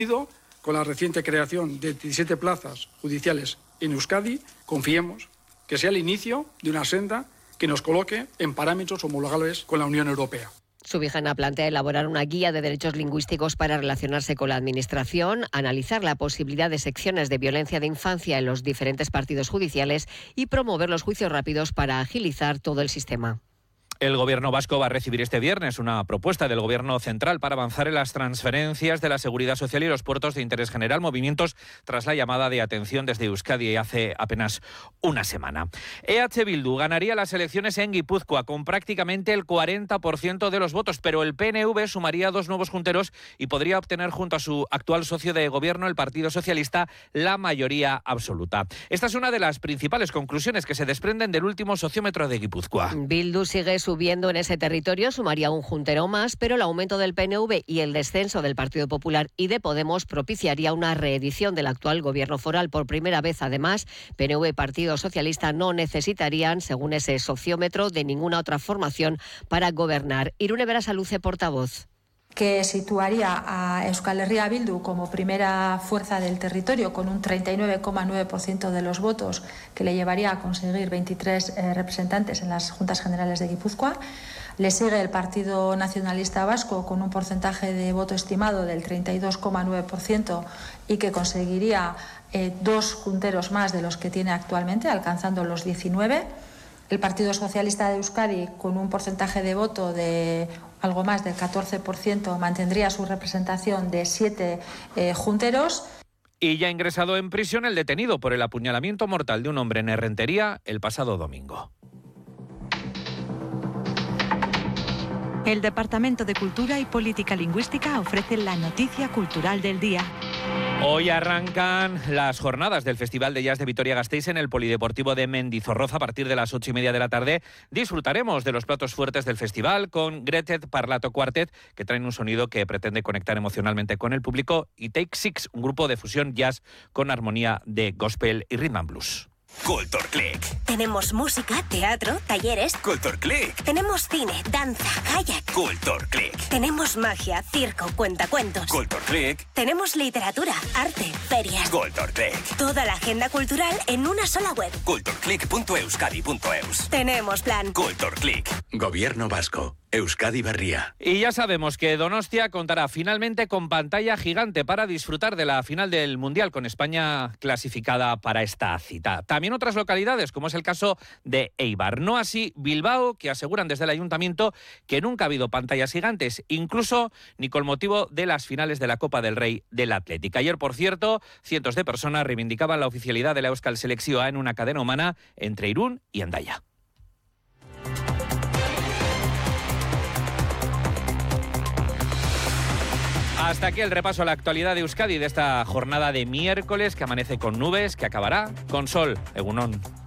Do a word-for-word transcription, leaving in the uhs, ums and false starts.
Con la reciente creación de diecisiete plazas judiciales en Euskadi, confiemos que sea el inicio de una senda que nos coloque en parámetros homologables con la Unión Europea. Subijana plantea elaborar una guía de derechos lingüísticos para relacionarse con la Administración, analizar la posibilidad de secciones de violencia de infancia en los diferentes partidos judiciales y promover los juicios rápidos para agilizar todo el sistema. El Gobierno vasco va a recibir este viernes una propuesta del Gobierno central para avanzar en las transferencias de la Seguridad Social y los puertos de interés general, movimientos tras la llamada de atención desde Euskadi hace apenas una semana. E H Bildu ganaría las elecciones en Guipúzcoa con prácticamente el cuarenta por ciento de los votos, pero el P N V sumaría dos nuevos junteros y podría obtener junto a su actual socio de gobierno, el Partido Socialista, la mayoría absoluta. Esta es una de las principales conclusiones que se desprenden del último sociómetro de Guipúzcoa. Bildu sigue su Subiendo en ese territorio, sumaría un juntero más, pero el aumento del P N V y el descenso del Partido Popular y de Podemos propiciaría una reedición del actual gobierno foral. Por primera vez, además, P N V y Partido Socialista no necesitarían, según ese sociómetro, de ninguna otra formación para gobernar. Irune Berasaluce, portavoz. Que situaría a Euskal Herria Bildu como primera fuerza del territorio con un treinta y nueve coma nueve por ciento de los votos, que le llevaría a conseguir veintitrés eh, representantes en las Juntas Generales de Guipúzcoa. Le sigue el Partido Nacionalista Vasco con un porcentaje de voto estimado del treinta y dos coma nueve por ciento y que conseguiría eh, dos junteros más de los que tiene actualmente, alcanzando los diecinueve. El Partido Socialista de Euskadi, con un porcentaje de voto de algo más del catorce por ciento, mantendría su representación de siete eh, junteros. Y ya ha ingresado en prisión el detenido por el apuñalamiento mortal de un hombre en Errentería el pasado domingo. El Departamento de Cultura y Política Lingüística ofrece la noticia cultural del día. Hoy arrancan las jornadas del Festival de Jazz de Vitoria-Gasteiz en el Polideportivo de Mendizorroza a partir de las ocho y media de la tarde. Disfrutaremos de los platos fuertes del festival con Gretet Parlato Quartet, que traen un sonido que pretende conectar emocionalmente con el público, y Take Six, un grupo de fusión jazz con armonía de gospel y rhythm and blues. Culture Click. Tenemos música, teatro, talleres. Culture Click. Tenemos cine, danza, kayak. Culture Click. Tenemos magia, circo, cuentacuentos. Culture Click. Tenemos literatura, arte, ferias. Culture Click. Toda la agenda cultural en una sola web. culture click punto euskadi punto eus. Tenemos plan. Culture Click. Gobierno vasco. Euskadi Berria. Y ya sabemos que Donostia contará finalmente con pantalla gigante para disfrutar de la final del Mundial, con España clasificada para esta cita. También otras localidades, como es el caso de Eibar. No así Bilbao, que aseguran desde el ayuntamiento que nunca ha habido pantallas gigantes, incluso ni con motivo de las finales de la Copa del Rey del Atlético. Ayer, por cierto, cientos de personas reivindicaban la oficialidad de la Euskal Selekzioa en una cadena humana entre Irún y Hendaya. Hasta aquí el repaso a la actualidad de Euskadi de esta jornada de miércoles que amanece con nubes, que acabará con sol. Egunon.